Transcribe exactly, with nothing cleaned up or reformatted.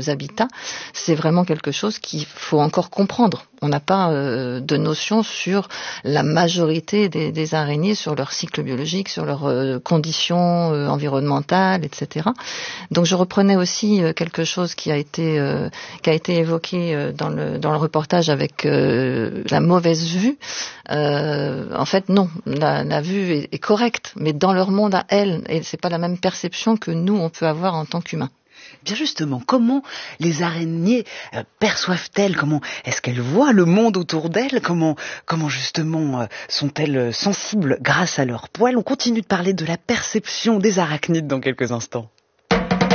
ces habitats, c'est vraiment quelque chose qu'il faut encore comprendre. On n'a pas euh, de notion sur la majorité des, des araignées, sur leur cycle biologique, sur leurs euh, conditions euh, environnementales, et cetera. Donc je reprenais aussi euh, quelque chose qui a été euh, qui a été évoqué euh, dans le dans le reportage avec euh, la mauvaise vue. Euh, en fait, non, la, la vue est, est correcte, mais dans leur monde à elles, et c'est pas la même perception que nous on peut avoir en tant qu'humains. Bien justement, comment les araignées euh, perçoivent-elles? Comment est-ce qu'elles voient le monde autour d'elles? Comment, comment justement euh, sont-elles sensibles grâce à leurs poils? On continue de parler de la perception des arachnides dans quelques instants.